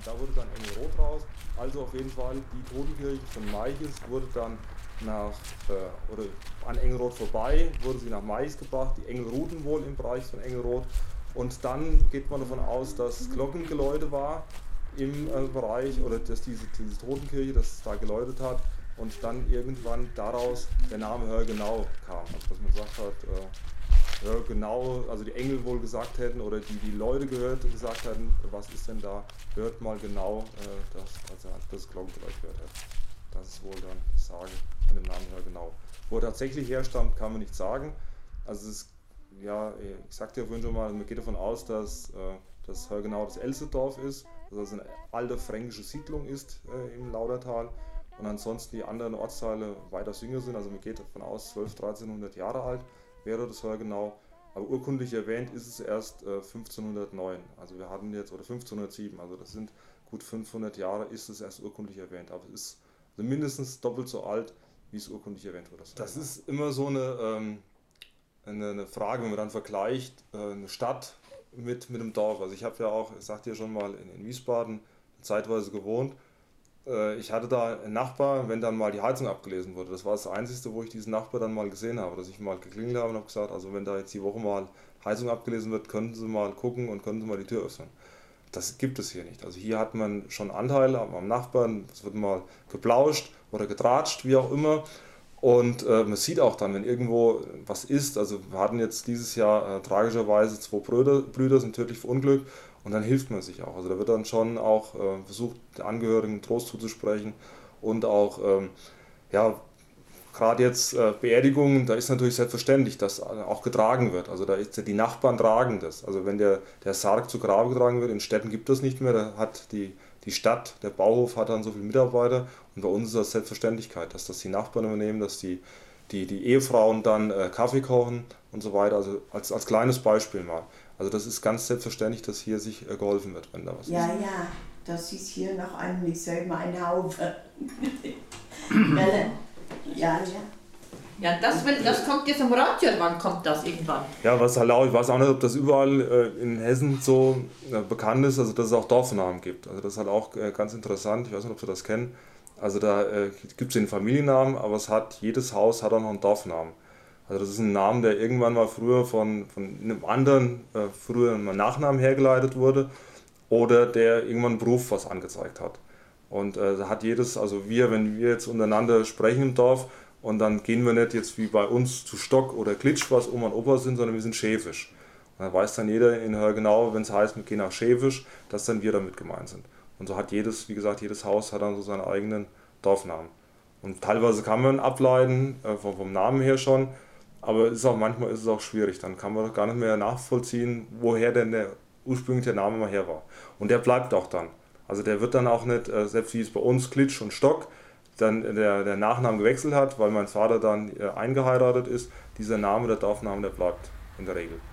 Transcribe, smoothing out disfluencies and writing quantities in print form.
Und da wurde dann Engelrod raus. Also auf jeden Fall die Totenkirche von Meiches wurde dann oder an Engelrod vorbei, wurde sie nach Meiches gebracht, die Engel ruhten wohl im Bereich von Engelrod. Und dann geht man davon aus, dass Glockengeläute war im Bereich, oder dass diese Totenkirche, dass es da geläutet hat und dann irgendwann daraus der Name Hörgenau kam. Also dass man gesagt hat, Hörgenau, also die Engel wohl gesagt hätten oder die Leute gesagt hätten, was ist denn da, hört mal genau, das Glockengeläut gehört hat. Das ist wohl dann die Sage an dem Namen Hörgenau. Wo er tatsächlich herstammt, kann man nicht sagen. Also es ist, ja, ich sagte ja vorhin schon mal, man geht davon aus, dass das Hörgenau das älteste Dorf ist, dass das eine alte fränkische Siedlung ist im Laudertal und ansonsten die anderen Ortsteile weiter jünger sind. Also man geht davon aus, 1300 Jahre alt wäre das Hörgenau. Aber urkundlich erwähnt ist es erst 1509. Also wir hatten jetzt, oder 1507, also das sind gut 500 Jahre, ist es erst urkundlich erwähnt. Aber es ist also mindestens doppelt so alt, wie es urkundlich erwähnt wurde. Das ist immer so eine Frage, wenn man dann vergleicht eine Stadt mit einem Dorf. Also ich habe ja auch, ich sagte ja schon mal, in Wiesbaden zeitweise gewohnt. Ich hatte da einen Nachbar, wenn dann mal die Heizung abgelesen wurde. Das war das Einzige, wo ich diesen Nachbar dann mal gesehen habe, dass ich mal geklingelt habe und habe gesagt, also wenn da jetzt die Woche mal Heizung abgelesen wird, könnten Sie mal gucken und könnten Sie mal die Tür öffnen. Das gibt es hier nicht. Also hier hat man schon Anteile am Nachbarn, es wird mal geplauscht oder getratscht, wie auch immer. Und man sieht auch dann, wenn irgendwo was ist, also wir hatten jetzt dieses Jahr tragischerweise 2 Brüder sind tödlich verunglückt und dann hilft man sich auch. Also da wird dann schon auch versucht, den Angehörigen Trost zuzusprechen und auch, ja, gerade jetzt Beerdigungen, da ist natürlich selbstverständlich, dass auch getragen wird. Also da ist die Nachbarn tragen das. Also wenn der Sarg zu Grabe getragen wird, in Städten gibt das nicht mehr, da hat die Stadt, der Bauhof hat dann so viele Mitarbeiter und bei uns ist das Selbstverständlichkeit, dass das die Nachbarn übernehmen, dass die Ehefrauen dann Kaffee kochen und so weiter. Also als kleines Beispiel mal. Also das ist ganz selbstverständlich, dass hier sich geholfen wird, wenn da was ist. Ja, das ist hier noch selber ein Haufe. Ja. Ja, das kommt jetzt im Radio, wann kommt das irgendwann? Ja, was halt auch, ich weiß auch nicht, ob das überall in Hessen so bekannt ist, also dass es auch Dorfnamen gibt. Also das ist halt auch ganz interessant, ich weiß nicht, ob Sie das kennen. Also da gibt es den Familiennamen, aber jedes Haus hat auch noch einen Dorfnamen. Also das ist ein Name, der irgendwann mal früher von einem anderen, früher einen Nachnamen hergeleitet wurde oder der irgendwann einen Beruf was angezeigt hat. Und da hat jedes, also wenn wir jetzt untereinander sprechen im Dorf, und dann gehen wir nicht jetzt wie bei uns zu Stock oder Klitsch, was Oma und Opa sind, sondern wir sind Schäfisch. Und dann weiß dann jeder in Hörgenau, wenn es heißt, wir gehen nach Schäfisch, dass dann wir damit gemeint sind. Und so hat jedes Haus hat dann so seinen eigenen Dorfnamen. Und teilweise kann man ableiten, vom Namen her schon, aber manchmal ist es auch schwierig. Dann kann man gar nicht mehr nachvollziehen, woher denn der ursprüngliche Name mal her war. Und der bleibt auch dann. Also der wird dann auch nicht, selbst wie es bei uns Klitsch und Stock, dann der Nachname gewechselt hat, weil mein Vater dann eingeheiratet ist, dieser Name, der Dorfname, der bleibt in der Regel.